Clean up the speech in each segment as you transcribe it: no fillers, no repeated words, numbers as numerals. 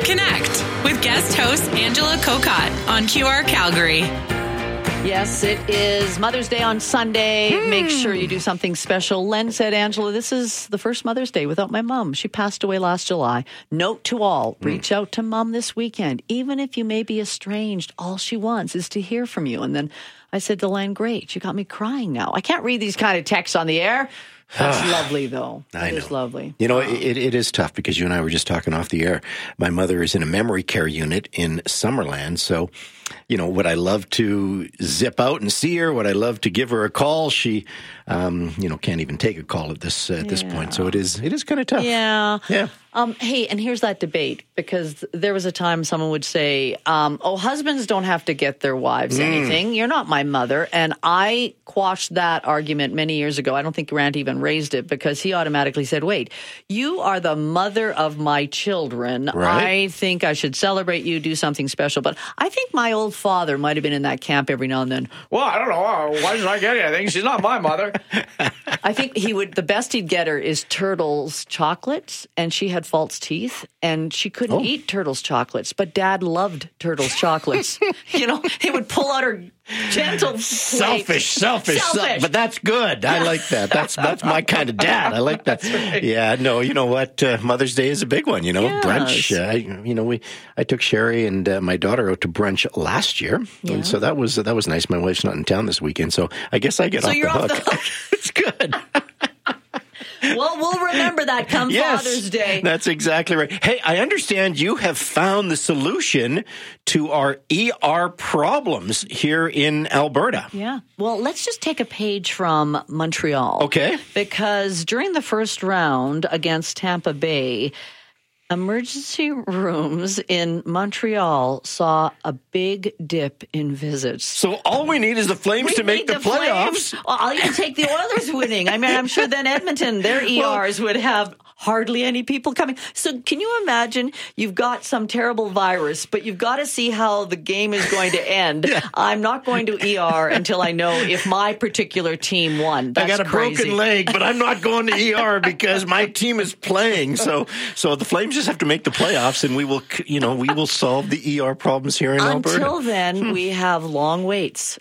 Connect with guest host Angela Kokott on QR Calgary. Yes, it is Mother's Day on Sunday. Make sure you do something special. Len said, Angela, this is the first Mother's Day without my mom. She passed away last July. Note to all, reach out to mom this weekend. Even if you may be estranged, all she wants is to hear from you. And then I said to Len, great, you got me crying now. I can't read these kind of texts on the air. That's lovely, though. It is lovely. You know, it is tough because you and I were just talking off the air. My mother is in a memory care unit in Summerland. So, you know, would I love to zip out and see her? Would I love to give her a call? She, can't even take a call at this point. So it is kind of tough. Yeah. Yeah. Hey, and here's that debate, because there was a time someone would say, husbands don't have to get their wives anything. You're not my mother. And I quashed that argument many years ago. I don't think Grant even raised it, because he automatically said, wait, you are the mother of my children. Right. I think I should celebrate you, do something special. But I think my old father might have been in that camp every now and then. Well, I don't know. Why should I get anything? She's not my mother. I think the best he'd get her is Turtles chocolates, and she had false teeth, and she couldn't eat Turtles chocolates, but Dad loved Turtles chocolates. He would pull out her gentle plate. Selfish. But that's good. I like that. That's my kind of dad. I like that. Right. Yeah, no, you know what? Mother's Day is a big one, Yes. Brunch. I took Sherry and my daughter out to brunch last year. Yeah. And so that was nice. My wife's not in town this weekend, so I guess I get off you're the off hook. the hook. It's good. Well, we'll remember that come Father's Day. That's exactly right. Hey, I understand you have found the solution to our ER problems here in Alberta. Yeah. Well, let's just take a page from Montreal. Okay. Because during the first round against Tampa Bay, emergency rooms in Montreal saw a big dip in visits. So all we need is the Flames to make the playoffs. Flames. Well, I'll even take the Oilers winning. I mean, I'm sure then Edmonton, their ERs would have hardly any people coming. So can you imagine you've got some terrible virus, but you've got to see how the game is going to end. Yeah. I'm not going to ER until I know if my particular team won. That's I got a crazy. broken leg, but I'm not going to ER because my team is playing. So the Flames just have to make the playoffs, and we will solve the ER problems here in Alberta. Until then, we have long waits.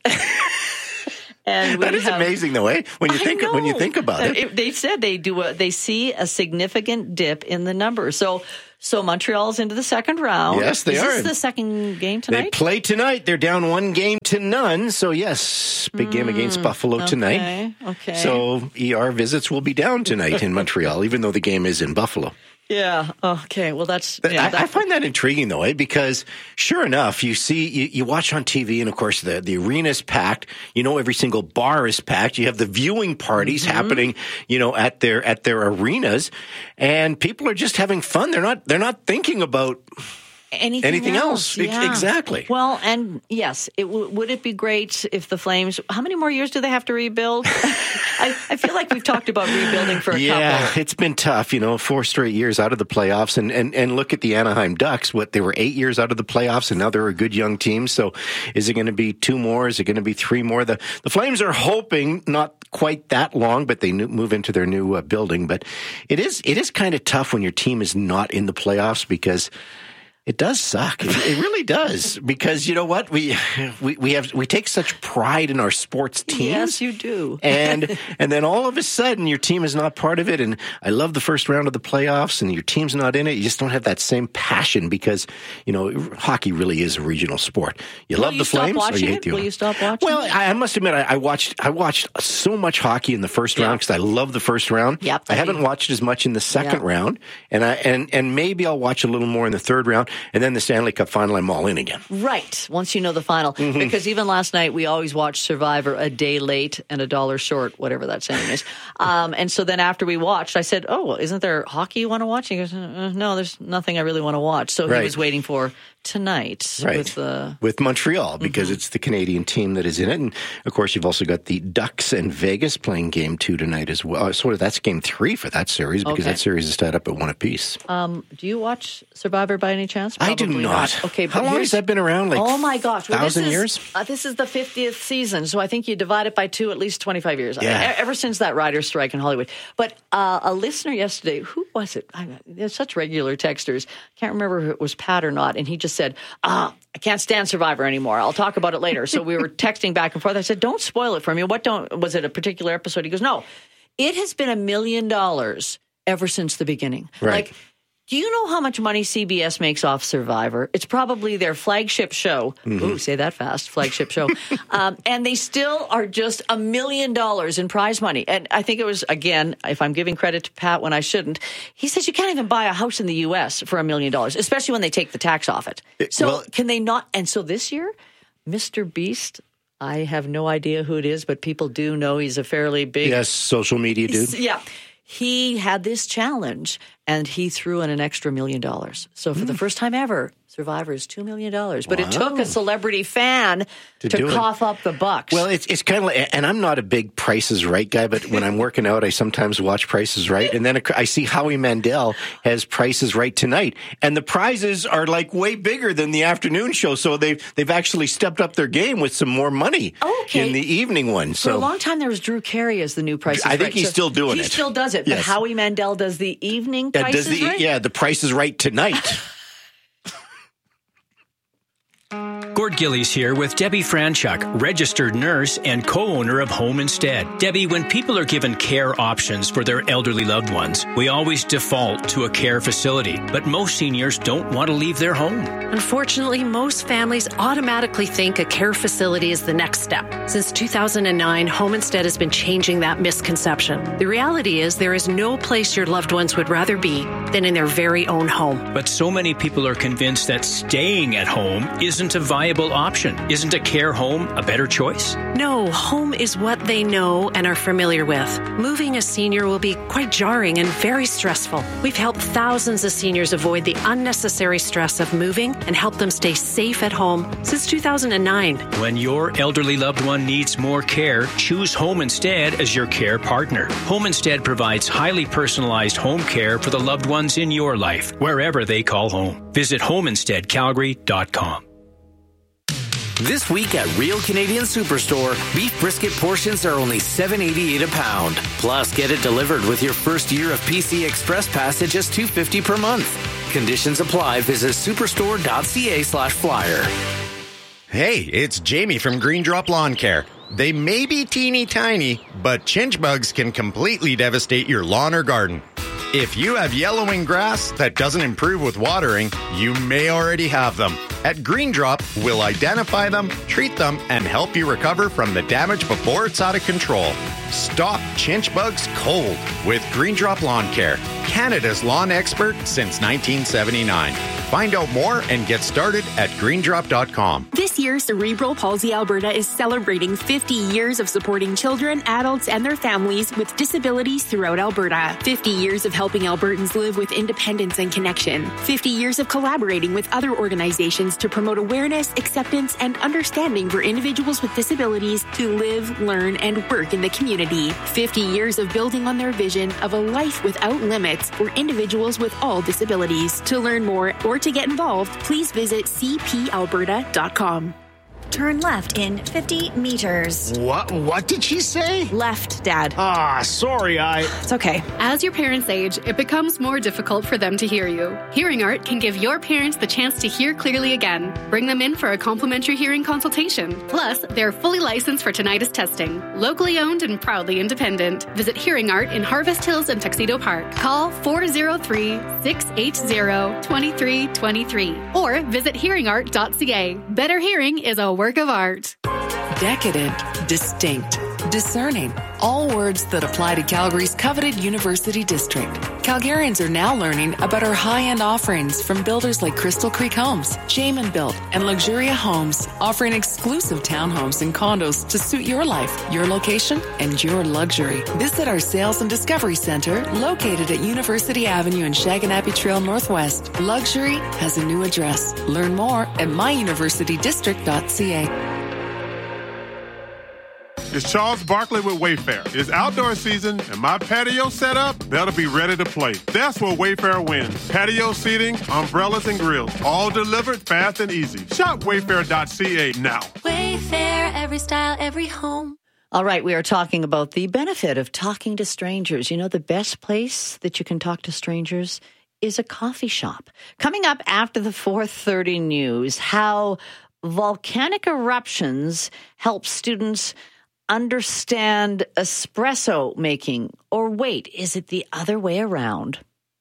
And that is amazing, though, eh? When you think about it. They said they see a significant dip in the numbers. So Montreal's into the second round. Yes, they are. Is this the second game tonight? They play tonight. They're down 1-0. So yes, big game against Buffalo tonight. Okay. So ER visits will be down tonight in Montreal, even though the game is in Buffalo. Yeah. Okay. Well, that's. I find that intriguing, though, eh? Because sure enough, you watch on TV, and of course the arena is packed. Every single bar is packed. You have the viewing parties happening, at their arenas, and people are just having fun. They're not thinking about anything else. Yeah. Exactly. Well, and yes, would it be great if the Flames? How many more years do they have to rebuild? I feel like we've talked about rebuilding for a couple. Yeah, it's been tough. 4 straight years out of the playoffs, and look at the Anaheim Ducks. They were 8 years out of the playoffs, and now they're a good young team. So, is it going to be 2 more? Is it going to be 3 more? The Flames are hoping not quite that long, but they move into their new building. But it is kind of tough when your team is not in the playoffs, because it does suck. It really does, because you know what, we take such pride in our sports teams. Yes, you do. and then all of a sudden your team is not part of it. And I love the first round of the playoffs, and your team's not in it. You just don't have that same passion, because hockey really is a regional sport. You love the Flames, or you hate the. Will you stop watching? Well, I must admit, I watched so much hockey in the first round, because I love the first round. Yep. I haven't watched as much in the second round, and maybe I'll watch a little more in the third round. And then the Stanley Cup final, I'm all in again. Right, once you know the final. Because even last night, we always watched Survivor a day late and $1 short, whatever that saying is. And so then after we watched, I said, isn't there hockey you want to watch? He goes, no, there's nothing I really want to watch. So he was waiting for tonight Right. With Montreal, because it's the Canadian team that is in it. And, of course, you've also got the Ducks and Vegas playing Game 2 tonight as well. Sort of that's Game 3 for that series, because that series is tied up at 1 apiece. Do you watch Survivor by any chance? Probably I do not. Okay, how long has that been around? Oh, my gosh. 1,000 years? This is the 50th season, so I think you divide it by 2, at least 25 years. Yeah. Ever since that writer's strike in Hollywood. But a listener yesterday, who was it? There's such regular texters. I can't remember if it was Pat or not, and he just said, I can't stand Survivor anymore. I'll talk about it later. So we were texting back and forth. I said, don't spoil it for me. Was it a particular episode? He goes, no, it has been $1 million ever since the beginning. Right. Like, do you know how much money CBS makes off Survivor? It's probably their flagship show. Ooh, say that fast, flagship show. And they still are just $1 million in prize money. And I think it was, again, if I'm giving credit to Pat when I shouldn't, he says you can't even buy a house in the U.S. for $1 million, especially when they take the tax off it. So can they not? And so this year, Mr. Beast, I have no idea who it is, but people do know he's a fairly big... Yes, social media dude. Yeah. He had this challenge, and he threw in an extra $1 million. So for the first time ever, Survivor is $2 million. But it took a celebrity fan to cough up the bucks. Well, it's kind of like, and I'm not a big Price is Right guy, but when I'm working out, I sometimes watch Price is Right. And then I see Howie Mandel has Price is Right tonight. And the prizes are like way bigger than the afternoon show. So they've actually stepped up their game with some more money in the evening one. So for a long time, there was Drew Carey as the new Price is Right. I think he's still doing it. He still does it. Yes. But Howie Mandel does the evening Price is Right? Yeah, the Price is Right tonight. Gord Gillies here with Debbie Franchuk, registered nurse and co-owner of Home Instead. Debbie, when people are given care options for their elderly loved ones, we always default to a care facility. But most seniors don't want to leave their home. Unfortunately, most families automatically think a care facility is the next step. Since 2009, Home Instead has been changing that misconception. The reality is there is no place your loved ones would rather be than in their very own home. But so many people are convinced that staying at home isn't a viable option. Isn't a care home a better choice? No, home is what they know and are familiar with. Moving a senior will be quite jarring and very stressful. We've helped thousands of seniors avoid the unnecessary stress of moving and help them stay safe at home since 2009. When your elderly loved one needs more care, choose Home Instead as your care partner. Home Instead provides highly personalized home care for the loved ones in your life, wherever they call home. Visit homeinsteadcalgary.com. This week at Real Canadian Superstore, beef brisket portions are only $7.88 a pound. Plus, get it delivered with your first year of PC Express Pass at just $2.50 per month. Conditions apply. Visit superstore.ca/flyer. Hey, it's Jamie from Green Drop Lawn Care. They may be teeny tiny, but chinch bugs can completely devastate your lawn or garden. If you have yellowing grass that doesn't improve with watering, you may already have them. At Green Drop, we'll identify them, treat them, and help you recover from the damage before it's out of control. Stop chinch bugs cold with Green Drop Lawn Care, Canada's lawn expert since 1979. Find out more and get started at greendrop.com. This year, Cerebral Palsy Alberta is celebrating 50 years of supporting children, adults, and their families with disabilities throughout Alberta. 50 years of helping Albertans live with independence and connection. 50 years of collaborating with other organizations to promote awareness, acceptance, and understanding for individuals with disabilities to live, learn, and work in the community. 50 years of building on their vision of a life without limits for individuals with all disabilities. To learn more or to get involved, please visit cpalberta.com. Turn left in 50 meters. What did she say? Left, Dad. Sorry, It's okay. As your parents age, it becomes more difficult for them to hear you. Hearing Art can give your parents the chance to hear clearly again. Bring them in for a complimentary hearing consultation. Plus, they're fully licensed for tinnitus testing. Locally owned and proudly independent. Visit Hearing Art in Harvest Hills and Tuxedo Park. Call 403-680-2323 or visit hearingart.ca. Better hearing is a work of art. Decadent, distinct, discerning, all words that apply to Calgary's coveted University District. Calgarians are now learning about our high-end offerings from builders like Crystal Creek Homes, Jamin Built, and Luxuria Homes, offering exclusive townhomes and condos to suit your life, your location, and your luxury. Visit our Sales and Discovery Center, located at University Avenue and Shaganappi Trail Northwest. Luxury has a new address. Learn more at myuniversitydistrict.ca. It's Charles Barkley with Wayfair. It's outdoor season, and my patio setup, that'll be ready to play. That's where Wayfair wins. Patio seating, umbrellas, and grills, all delivered fast and easy. Shop wayfair.ca now. Wayfair, every style, every home. All right, we are talking about the benefit of talking to strangers. You know, the best place that you can talk to strangers is a coffee shop. Coming up after the 4:30 news, how volcanic eruptions help students understand espresso making. Or wait, is it the other way around?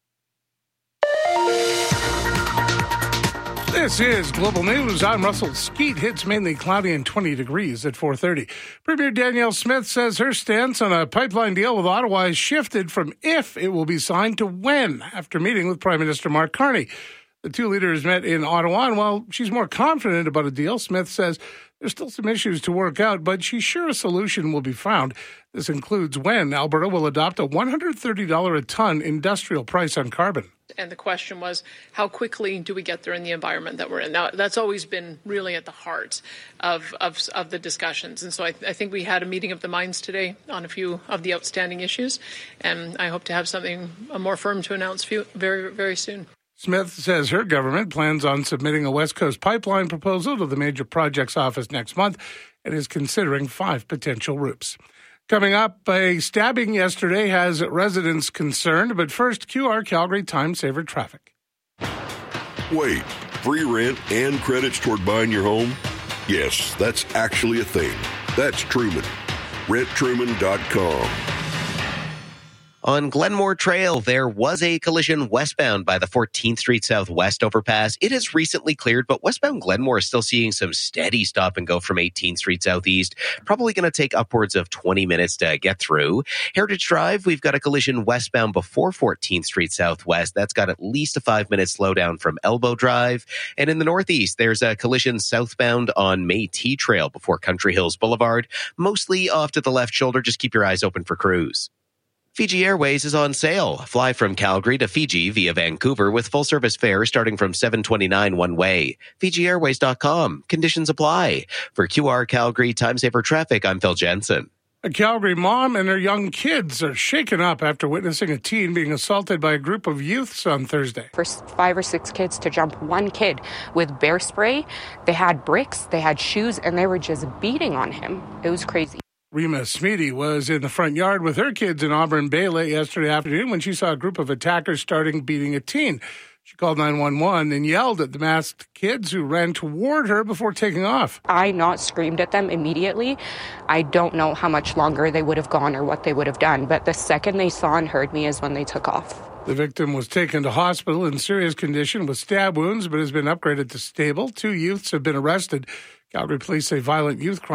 This is Global News. I'm Russell Skeet. Hits mainly cloudy and 20 degrees at 4:30. Premier Danielle Smith says her stance on a pipeline deal with Ottawa has shifted from if it will be signed to when, after meeting with Prime Minister Mark Carney. The two leaders met in Ottawa, and while she's more confident about a deal, Smith says there's still some issues to work out, but she's sure a solution will be found. This includes when Alberta will adopt a $130 a ton industrial price on carbon. And the question was, how quickly do we get there in the environment that we're in? Now, that's always been really at the heart of the discussions. And so I think we had a meeting of the minds today on a few of the outstanding issues, and I hope to have something more firm to announce very, very soon. Smith says her government plans on submitting a West Coast pipeline proposal to the Major Projects Office next month and is considering 5 potential routes. Coming up, a stabbing yesterday has residents concerned, but first, QR Calgary Time Saver traffic. Wait, free rent and credits toward buying your home? Yes, that's actually a thing. That's Truman. RentTruman.com. On Glenmore Trail, there was a collision westbound by the 14th Street Southwest overpass. It has recently cleared, but westbound Glenmore is still seeing some steady stop and go from 18th Street Southeast. Probably going to take upwards of 20 minutes to get through. Heritage Drive, we've got a collision westbound before 14th Street Southwest. That's got at least a 5-minute slowdown from Elbow Drive. And in the Northeast, there's a collision southbound on Métis Trail before Country Hills Boulevard. Mostly off to the left shoulder. Just keep your eyes open for crews. Fiji Airways is on sale. Fly from Calgary to Fiji via Vancouver with full-service fares starting from $7.29 one way. FijiAirways.com. Conditions apply. For QR Calgary Time Saver Traffic, I'm Phil Jensen. A Calgary mom and her young kids are shaken up after witnessing a teen being assaulted by a group of youths on Thursday. For 5 or 6 kids to jump one kid with bear spray, they had bricks, they had shoes, and they were just beating on him. It was crazy. Rima Smeedy was in the front yard with her kids in Auburn Bay late yesterday afternoon when she saw a group of attackers starting beating a teen. She called 911 and yelled at the masked kids who ran toward her before taking off. I not screamed at them immediately. I don't know how much longer they would have gone or what they would have done, but the second they saw and heard me is when they took off. The victim was taken to hospital in serious condition with stab wounds but has been upgraded to stable. 2 youths have been arrested. Calgary police say violent youth crime